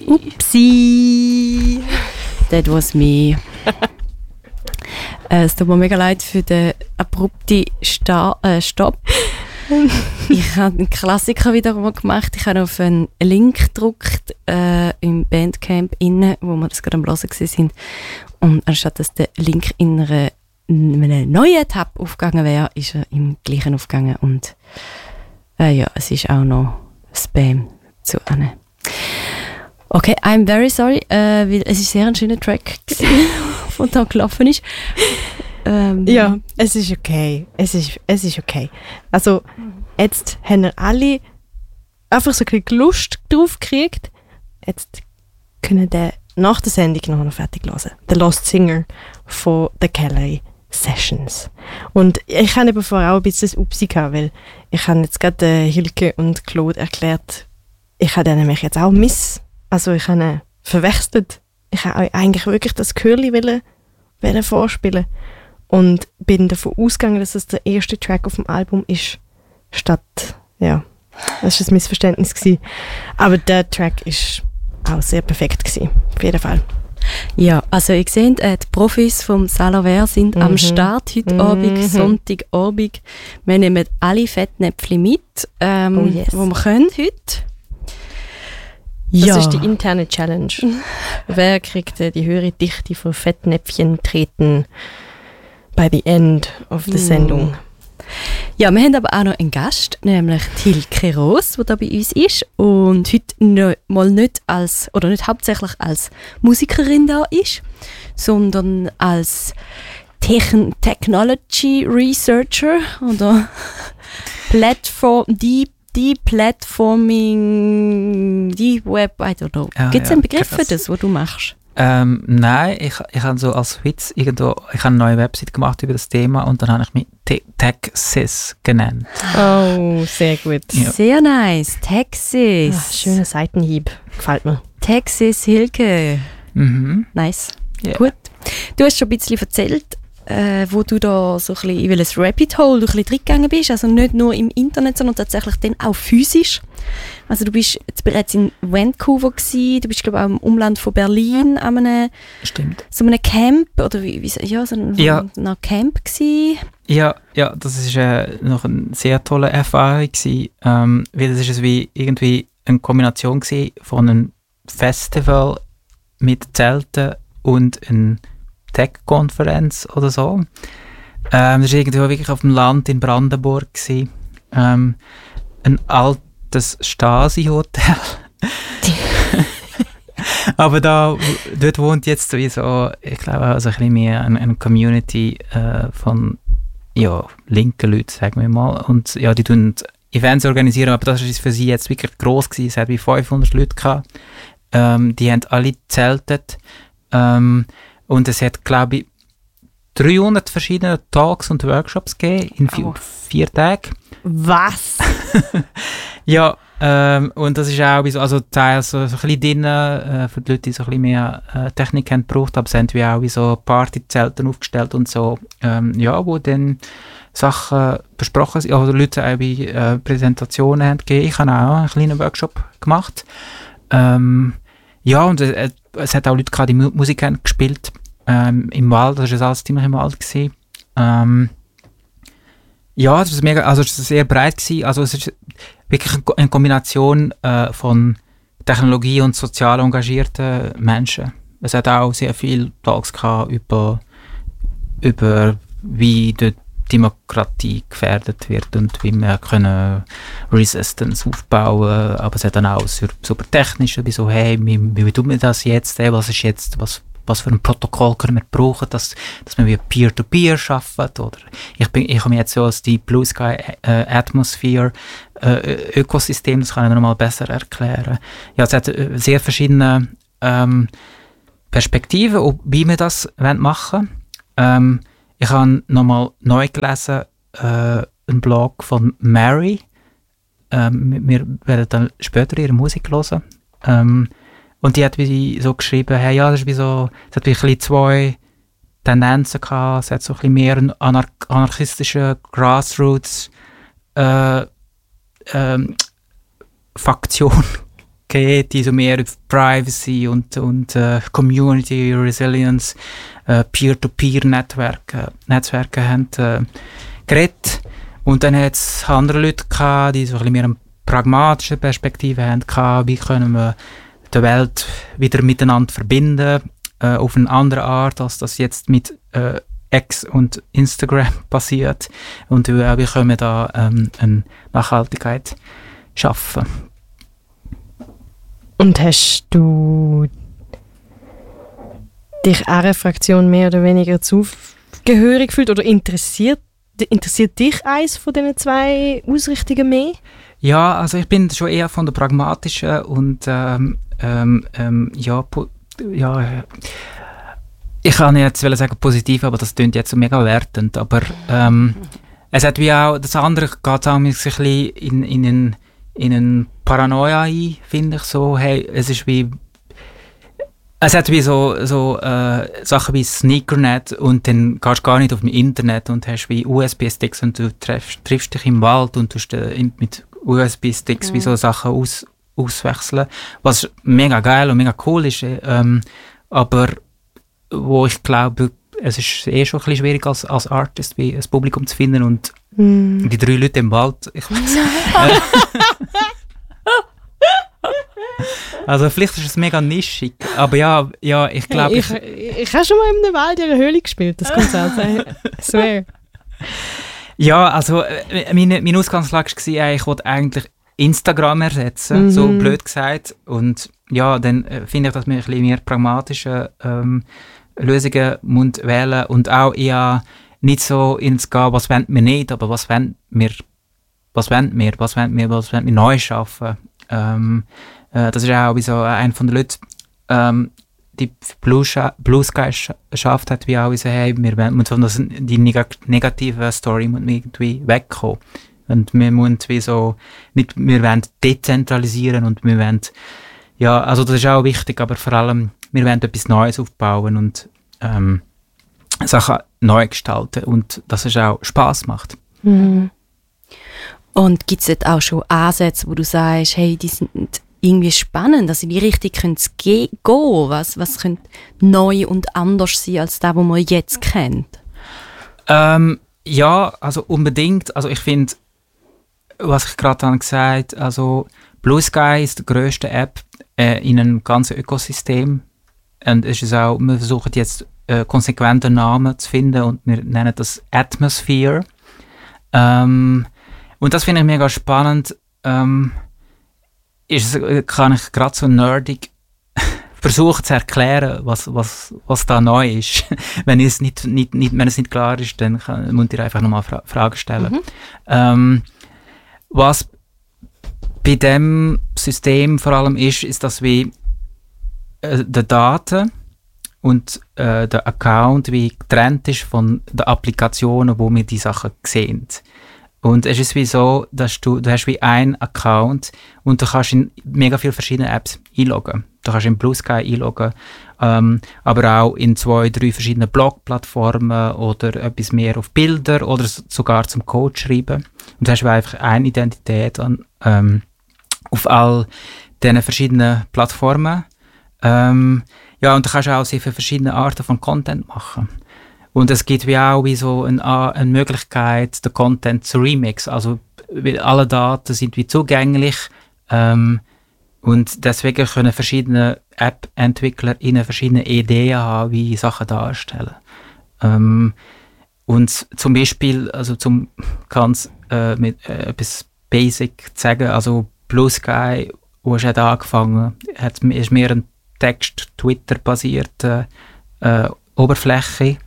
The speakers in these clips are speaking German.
Upsi! That was me. Es tut mir mega leid für den abrupten Stopp. Ich habe einen Klassiker wiederum gemacht. Ich habe auf einen Link gedruckt im Bandcamp innen, wo wir das gerade am Hören waren. Und anstatt dass der Link in einem neuen Tab aufgegangen wäre, ist er im gleichen aufgegangen. Und ja, es ist auch noch Spam zu Anne. Okay, I'm very sorry, weil es ist sehr ein schöner Track gewesen, der da gelaufen ist. Ja, es ist okay. Es ist okay. Also, jetzt haben wir alle einfach so ein bisschen Lust drauf gekriegt. Jetzt können wir nach der Sendung noch fertig hören. The Lost Singer von The Calais Sessions. Und ich habe eben vorher auch ein bisschen das Upsi gehabt, weil ich habe jetzt gerade Hilke und Claude erklärt, ich habe denen mich jetzt auch also ich habe ihn verwechselt. Ich habe eigentlich wirklich das Chörli wollen vorspielen und bin davon ausgegangen, dass es der erste Track auf dem Album ist, statt, ja, das war ein Missverständnis gewesen. Aber der Track ist auch sehr perfekt gewesen, auf jeden Fall. Ja, also ihr seht, die Profis vom Salaver sind am Start heute Abend, Sonntagabend. Wir nehmen alle Fettnäpfchen mit, yes. wo wir können heute. Das ist die interne Challenge. Wer kriegt die höhere Dichte von Fettnäpfchen treten by the end of the Sendung? Ja, wir haben aber auch noch einen Gast, nämlich Hilke Roos, die da bei uns ist und heute nicht hauptsächlich als Musikerin da ist, sondern als Technology Researcher oder Deep Web, I don't know. Gibt es einen Begriff für das, was du machst? Nein, ich habe so als Witz irgendwo, ich habe eine neue Website gemacht über das Thema und dann habe ich mich TechSys genannt. Oh, sehr gut. Ja. Sehr nice, TechSys. Ach, schöner Seitenhieb, gefällt mir. TechSys Hilke. Nice, gut. Du hast schon ein bisschen erzählt, wo du da so ein bisschen in welches Rabbit Hole du ein bisschen reingegangen bist, also nicht nur im Internet, sondern tatsächlich dann auch physisch. Also du bist jetzt bereits in Vancouver gewesen, du bist glaube ich auch im Umland von Berlin an einem, so einem Camp oder einem Camp gewesen. Ja, das ist noch eine sehr tolle Erfahrung gewesen, weil das ist wie irgendwie eine Kombination gewesen von einem Festival mit Zelten und einer Tech-Konferenz oder so. Das war irgendwie wirklich auf dem Land in Brandenburg gewesen. Ein altes Stasi-Hotel. Aber dort wohnt jetzt sowieso, ich glaube, also ein bisschen mehr eine Community von linken Leuten, sagen wir mal. Und ja, die tun Events organisieren, aber das ist für sie jetzt wirklich gross gewesen. Es hat wie 500 Leute gehabt. Die haben alle gezeltet. Und es hat, glaube ich, 300 verschiedene Talks und Workshops gegeben in 4 Tagen. Was? Ja, und das ist auch so, also teils so ein bisschen drin, für die Leute, die so ein bisschen mehr Technik haben gebraucht, aber es haben wir auch wie so Partyzelte aufgestellt und so, wo dann Sachen besprochen sind, oder Leute auch bei Präsentationen haben gegeben. Ich habe auch einen kleinen Workshop gemacht. Und es hat auch Leute gehabt, die Musik haben gespielt im Wald, das war alles ziemlich im Wald gewesen. Das ist mega, also es ist sehr breit gewesen, also es ist wirklich eine Kombination von Technologie und sozial engagierten Menschen. Es hat auch sehr viele Talks gehabt über wie die Demokratie gefährdet wird und wie wir können Resistance aufbauen, aber es hat dann auch super technisch, wie so, hey, wie tun wir das jetzt, was ist jetzt, was für ein Protokoll können wir brauchen, dass wir wie Peer-to-Peer schaffen, oder ich komme jetzt so aus die Blue Sky Atmosphere Ökosystem, das kann ich noch mal besser erklären. Ja, es hat sehr verschiedene Perspektiven, wie wir das machen wollen. Ich habe nochmal neu gelesen, einen Blog von Mary. Wir werden dann später ihre Musik hören. Und die hat wie so geschrieben, hey, ja, das ist wie so, es hat wie ein bisschen 2 Tendenzen gehabt. Es hat so ein bisschen mehr einen anarchistischen Grassroots Faktion geht, die so mehr über Privacy und Community Resilience, Peer-to-Peer-Netzwerke haben geredet. Und dann hat es andere Leute gehabt, die so ein bisschen mehr eine pragmatische Perspektive haben, wie können wir die Welt wieder miteinander verbinden, auf eine andere Art, als das jetzt mit X und Instagram passiert. Und wie können wir da eine Nachhaltigkeit schaffen. Und hast du dich einer Fraktion mehr oder weniger zugehörig gefühlt oder interessiert dich eins von diesen zwei Ausrichtungen mehr? Ja, also ich bin schon eher von der pragmatischen und ich kann jetzt sagen positiv, aber das klingt jetzt so mega wertend, aber es hat wie auch, das andere geht auch ein bisschen in eine Paranoia ein, finde ich so, hey, es hat wie so Sachen wie Sneakernet und dann gehst du gar nicht auf dem Internet und hast wie USB-Sticks und du triffst dich im Wald und tust mit USB-Sticks wie so Sachen auswechseln, was mega geil und mega cool ist, aber wo ich glaube, es ist schon ein bisschen schwierig als Artist wie ein Publikum zu finden und die 3 Leute im Wald, ich weiß also vielleicht ist es mega nischig, aber ja, ich glaube... Ich habe schon mal in einem Wald in einer Höhle gespielt, das kann es auch sein. I swear. Ja, also meine Ausgangslage war, ich wollte eigentlich Instagram ersetzen, so blöd gesagt. Und ja, dann finde ich, dass wir ein bisschen mehr pragmatische Lösungen wählen und auch eher nicht so ins Gehen, was wollen wir nicht, aber was wollen wir neu schaffen. Das ist auch wie so einer von den Leuten, die Blue Sky geschafft hat, wie auch so, hey, wir wollen von die negative Story irgendwie wegkommen. Und wir müssen wie so, wir wollen dezentralisieren und wir wollen, ja, also das ist auch wichtig, aber vor allem, wir wollen etwas Neues aufbauen und Sachen neu gestalten und dass es auch Spass macht. Mhm. Und gibt es dort auch schon Ansätze, wo du sagst, hey, die sind irgendwie spannend, also in die Richtung könnte es gehen, was könnte neu und anders sein als das, was man jetzt kennt? Ja, also unbedingt, also ich finde, was ich gerade gesagt habe, also Blue Sky ist die grösste App in einem ganzen Ökosystem und es ist auch, wir versuchen jetzt konsequente Namen zu finden und wir nennen das Atmosphere. Und das finde ich mega spannend. Kann ich gerade so nerdig versuchen zu erklären, was da neu ist. Wenn es nicht klar ist, dann müsst ihr einfach nochmal Fragen stellen. Was bei dem System vor allem ist, dass wir die Daten und der Account wie getrennt ist von den Applikationen, wo wir die Sachen sehen. Und es ist wie so, dass du hast wie einen Account und du kannst in mega viele verschiedene Apps einloggen. Du kannst in Blue Sky einloggen, aber auch in 2, 3 verschiedene Blog-Plattformen oder etwas mehr auf Bilder oder sogar zum Code schreiben. Und du hast einfach eine Identität auf all diesen verschiedenen Plattformen. Ja, und du kannst auch sehr viele verschiedene Arten von Content machen. Und es gibt wie auch wie so eine Möglichkeit, den Content zu remixen. Also alle Daten sind wie zugänglich und deswegen können verschiedene App-Entwickler verschiedene Ideen haben, wie Sachen darstellen. Und zum Beispiel, also zum ganz mit etwas Basic zu sagen, also Blue Sky, wo es hat angefangen, ist mehr ein Text-Twitter-basierte Oberfläche.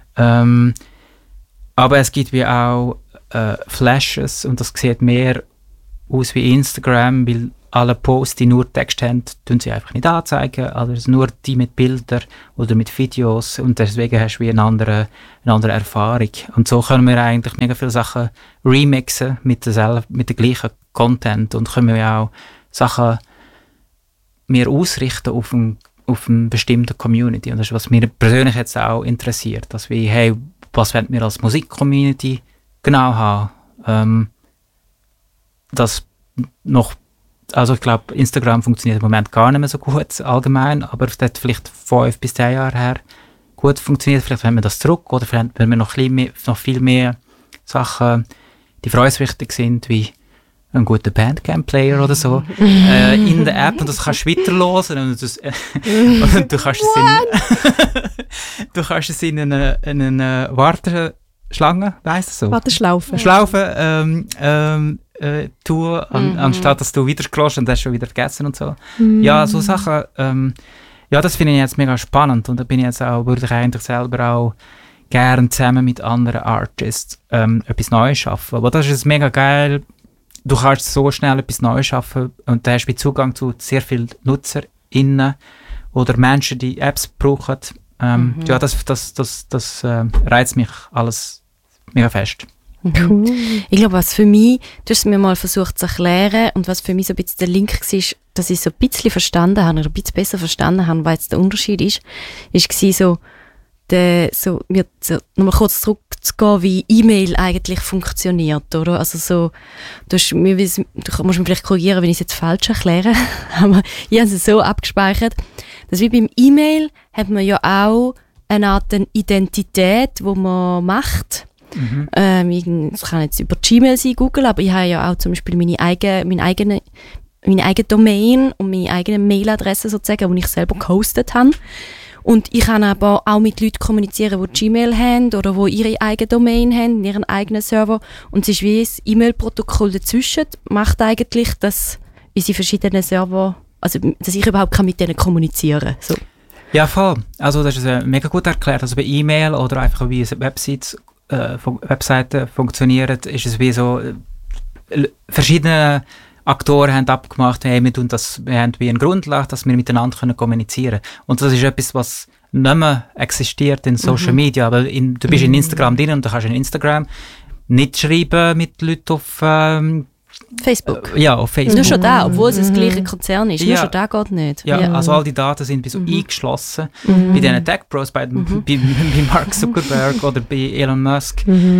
Aber es gibt wie auch Flashes und das sieht mehr aus wie Instagram, weil alle Posts, die nur Text haben, tun sie einfach nicht anzeigen, also nur die mit Bildern oder mit Videos und deswegen hast du wie eine andere Erfahrung. Und so können wir eigentlich mega viele Sachen remixen mit der gleichen Content und können wir auch Sachen mehr ausrichten auf eine bestimmte Community. Und das ist, was mich persönlich jetzt auch interessiert. Dass wir, hey, was wollen wir als Musik-Community genau haben? Das noch also ich glaube, Instagram funktioniert im Moment gar nicht mehr so gut allgemein, aber es hat vielleicht 5 bis 10 Jahre her gut funktioniert. Vielleicht wenn wir das zurück oder vielleicht wenn wir noch viel mehr Sachen, die für uns wichtig sind, wie ein guter Bandcamp-Player oder so, in der App, und das kannst du weiterhören und du kannst es in eine Warteschlange, weißt du so? Warteschlaufe. Tun, anstatt dass du wieder scrollst und hast schon wieder vergessen und so. Ja, so Sachen, ja, das finde ich jetzt mega spannend, und da bin ich jetzt auch, würde ich eigentlich selber auch gerne zusammen mit anderen Artists etwas Neues schaffen. Aber das ist mega geil. Du kannst so schnell etwas Neues schaffen und da hast du Zugang zu sehr vielen NutzerInnen oder Menschen, die Apps brauchen. Ja, das reizt mich alles mega fest. Cool. Ich glaube, was für mich, du hast es mir mal versucht zu erklären, und was für mich so ein bisschen der Link war, dass ich so ein bisschen verstanden habe, oder ein bisschen besser verstanden habe, was jetzt der Unterschied ist war nochmal kurz zurückzugehen, wie E-Mail eigentlich funktioniert, oder? Also so, du musst mich vielleicht korrigieren, wenn ich es jetzt falsch erkläre, aber ich habe es so abgespeichert, dass wie beim E-Mail hat man ja auch eine Art Identität, die man macht. Das kann jetzt über Gmail sein, Google, aber ich habe ja auch zum Beispiel meine eigene Domain und meine eigene Mailadresse sozusagen, die ich selber gehostet habe. Und ich kann aber auch mit Leuten kommunizieren, die Gmail haben oder die ihre eigene Domain haben, ihren eigenen Server. Und es ist wie ein E-Mail-Protokoll dazwischen, macht eigentlich, dass unsere verschiedenen Server, also dass ich überhaupt mit denen kommunizieren kann. So. Ja, voll. Also das ist mega gut erklärt. Also bei E-Mail oder einfach wie Webseiten funktionieren, ist es wie so, verschiedene Aktoren haben abgemacht, hey, wir haben wie eine Grundlage, dass wir miteinander kommunizieren können. Und das ist etwas, was nicht mehr existiert in Social Media. Aber du bist in Instagram drin und du kannst in Instagram nicht schreiben mit Leuten auf Facebook. Ja, auf Facebook. Nur schon da, obwohl es das gleiche Konzern ist. Ja. Nur schon da geht nicht. Ja, also all die Daten sind so eingeschlossen. Bei diesen Tech Bros, bei Mark Zuckerberg oder bei Elon Musk.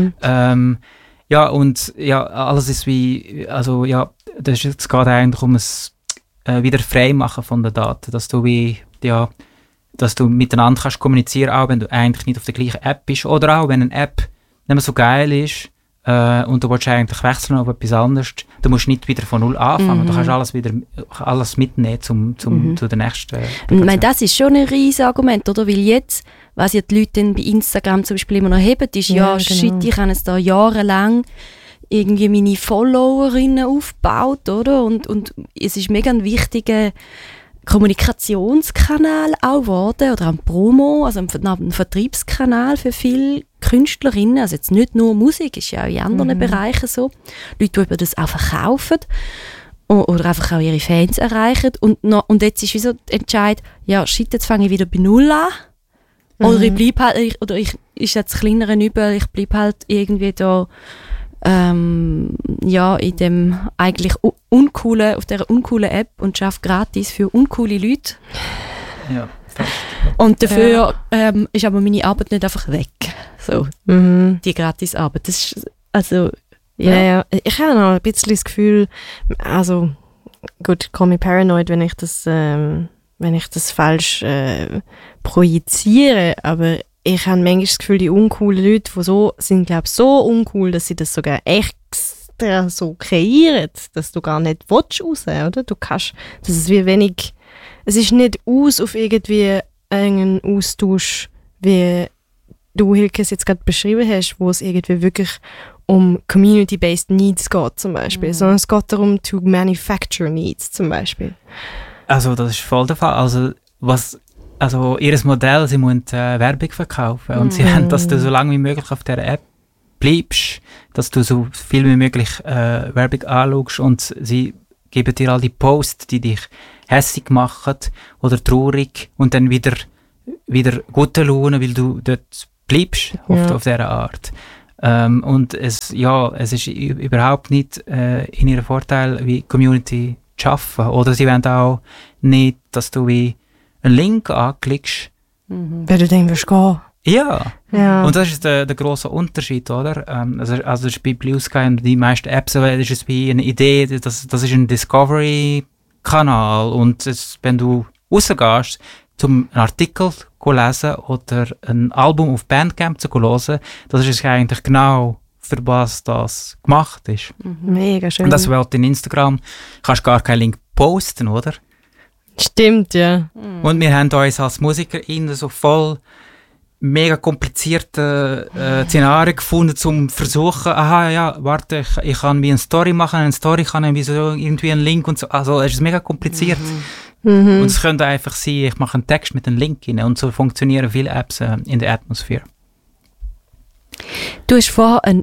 Ja, und ja, alles ist wie, also ja, das ist jetzt gerade eigentlich um es wieder Freimachen von den Daten, dass du wie, ja, dass du miteinander kannst kommunizieren, auch wenn du eigentlich nicht auf der gleichen App bist, oder auch wenn eine App nicht mehr so geil ist und du willst eigentlich wechseln auf etwas anderes, du musst nicht wieder von null anfangen, du kannst alles mitnehmen zu der nächsten Ich meine, das ist schon ein riesiges Argument, oder? Weil jetzt, was ja die Leute dann bei Instagram zum Beispiel immer noch haben, ist shit, ich habe jetzt da jahrelang irgendwie meine Followerinnen aufgebaut, oder? Und es ist mega ein wichtiger Kommunikationskanal auch geworden, oder ein Promo, also ein Vertriebskanal für viele Künstlerinnen, also jetzt nicht nur Musik, ist ja auch in anderen Bereichen so. Leute, die über das auch verkaufen oder einfach auch ihre Fans erreichen. Und jetzt ist wie so der Entscheid, ja shit, jetzt fange ich wieder bei Null an. Oder ich bleibe halt, ist jetzt kleinere Übel, ich bleibe halt irgendwie da ja, in dem eigentlich auf dieser uncoolen App und schaffe gratis für uncoole Leute. Ja, fast. Und dafür ist aber meine Arbeit nicht einfach weg. So, die Gratisarbeit. Das ist, also, ja. Ich habe noch ein bisschen das Gefühl, also, gut, call me paranoid, wenn ich das falsch projiziere, aber ich habe manchmal das Gefühl, die uncoolen Leute, die sind, glaube ich, so uncool, dass sie das sogar extra so kreieren, dass du gar nicht raus willst, oder? Du kannst, das ist wie wenig, es ist nicht auf irgendwie einen Austausch, wie du, Hilke, es jetzt gerade beschrieben hast, wo es irgendwie wirklich um Community-based Needs geht, zum Beispiel, sondern es geht darum, to manufacture Needs, zum Beispiel. Also das ist voll der Fall. Also ihr Modell, sie müssen Werbung verkaufen und sie wollen, dass du so lange wie möglich auf der App bleibst, dass du so viel wie möglich Werbung anschaust und sie geben dir all die Posts, die dich hässig machen oder traurig und dann wieder gute Laune, weil du dort bleibst auf dieser Art. Und es ist überhaupt nicht in ihrem Vorteil, wie Community zu schaffen. Oder sie wollen auch nicht, dass du wie einen Link anklickst. Wenn du dann willst gehen. Ja. Ja. Und das ist der grosse Unterschied, oder? Also das ist bei Blue Sky und die meisten Apps, ist es wie eine Idee, das ist ein Discovery-Kanal und wenn du rausgehst, zum einen Artikel zu lesen oder ein Album auf Bandcamp zu hören, das ist eigentlich genau für was das gemacht ist. Mega schön. Und das wird in Instagram, kannst gar keinen Link posten, oder? Stimmt, ja. Und wir haben uns als MusikerInnen so voll mega komplizierte Szenarien gefunden, zum versuchen, ich kann wie eine Story machen, eine Story kann irgendwie einen Link und so, also es ist mega kompliziert. Und es könnte einfach sein, ich mache einen Text mit einem Link rein und so funktionieren viele Apps in der Atmosphäre. Du hast vorher einen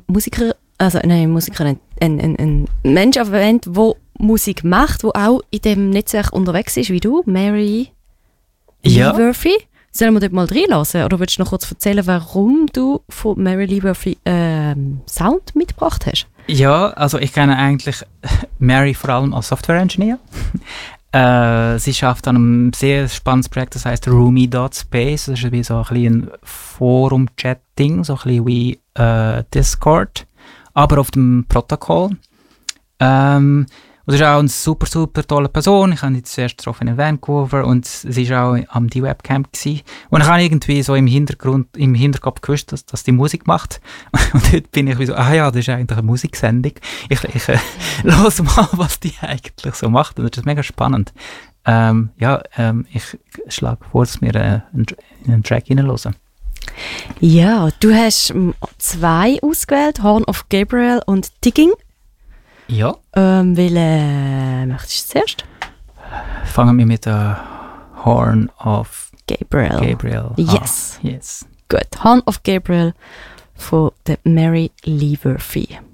Mensch erwähnt, der Musik macht, der auch in dem Netzwerk unterwegs ist, wie du, Mary Ja. Lee Murphy. Sollen wir dort mal reinlassen? Oder willst du noch kurz erzählen, warum du von Mary Lee Murphy Sound mitgebracht hast? Ja, also ich kenne eigentlich Mary vor allem als Software-Engineer. Sie schafft an einem sehr spannendes Projekt, das heißt Roomy.space. Das ist wie so ein bisschen ein Forum-Chat-Ding, so ein bisschen wie Discord, aber auf dem Protokoll. Und sie ist auch eine super, super tolle Person. Ich habe sie zuerst getroffen in Vancouver und sie war auch am D-Web-Camp gewesen. Und ich habe irgendwie so im Hinterkopf gewusst, dass die Musik macht. Und dort bin ich wie so, das ist eigentlich eine Musiksendung. Ich höre mal, was die eigentlich so macht. Und das ist mega spannend. Ich schlage vor, dass wir einen Track reinhören. Ja, du hast 2 ausgewählt, Horn of Gabriel und Digging. Ja. Welche möchtest du zuerst? Fangen wir mit der Horn of Gabriel. Yes. Yes. Gut, Horn of Gabriel von der Mary Lee Murphy.